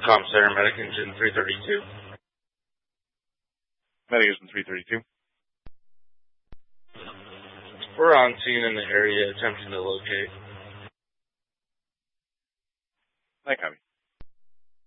Comm Center, Medic Engine 332. Medic Engine 332. We're on scene in the area attempting to locate. I copy.